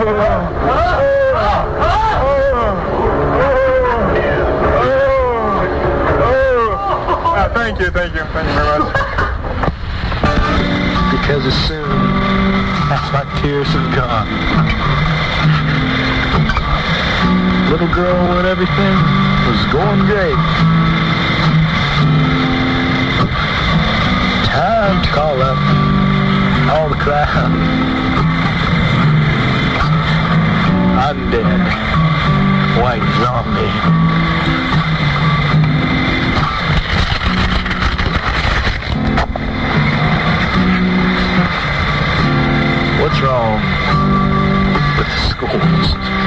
Thank you very much. Because as soon as my tears have gone, little girl, when everything was going great, time to call up all the crowd. I'm dead. White zombie. What's wrong with the schools?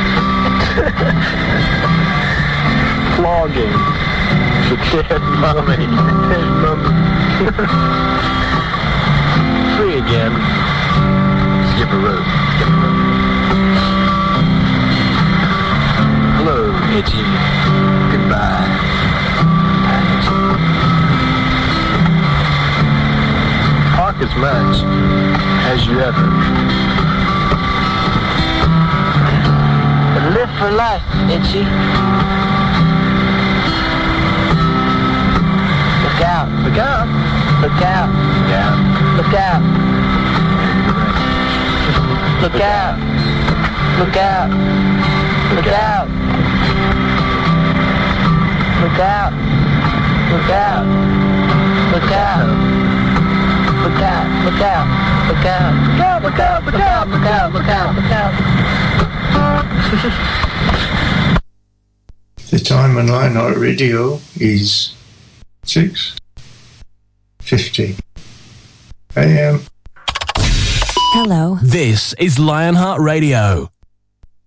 Flogging the dead mummy. Dead mummy. Free again. Skip a rope. Hello, Itchy. Goodbye. Talk as much as you ever. Live for life, Itchy. Look out. Look out. Look out. Yeah. Look out. Look out. Look out. Look out. Look out. Look out. Look out. Look out. Look out. Look out. Look out. Look out. Look out. Look out. Look out. Look out. The time on Lionheart Radio is 6:50 a.m. Hello. This is Lionheart Radio.